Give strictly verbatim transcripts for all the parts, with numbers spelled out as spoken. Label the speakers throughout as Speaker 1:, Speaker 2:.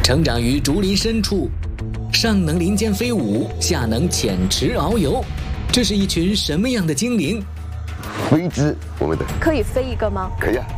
Speaker 1: 成长于竹林深处，上能林间飞舞，下能浅池遨游。这是一群什么样的精灵？
Speaker 2: 飞机，我们的
Speaker 3: 可以飞一个吗？
Speaker 2: 可以啊。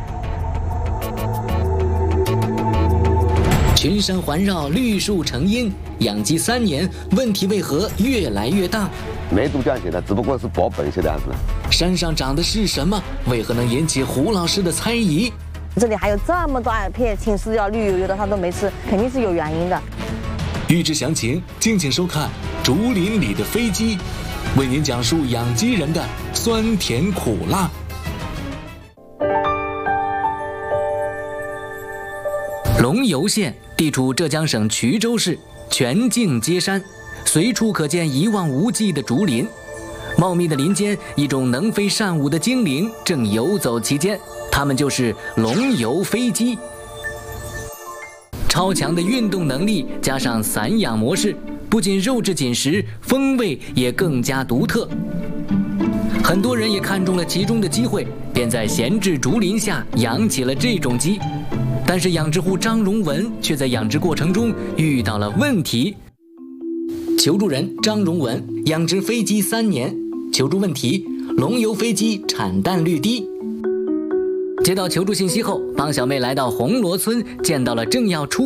Speaker 1: 群山环绕，绿树成荫，养鸡三年，问题为何越来越大？
Speaker 2: 没度奖现在只不过是报本些的样子。
Speaker 1: 山上长的是什么？为何能引起胡老师的猜疑？
Speaker 3: 这里还有这么大片青石要绿油油的，他都没吃，肯定是有原因的。
Speaker 1: 欲知详情，敬请收看《竹林里的飞机》，为您讲述养鸡人的酸甜苦辣。龙游县地处浙江省衢州市，全境皆山，随处可见一望无际的竹林。茂密的林间，一种能飞善舞的精灵正游走其间，它们就是龙游飞机。超强的运动能力加上散养模式，不仅肉质紧实，风味也更加独特。很多人也看中了其中的机会，便在闲置竹林下养起了这种鸡。但是养殖户张荣文却在养殖过程中遇到了问题。求助人张荣文养殖飞机三年，求助问题：龙游飞机产蛋率低。接到求助信息后，帮小妹来到红螺村，见到了正要出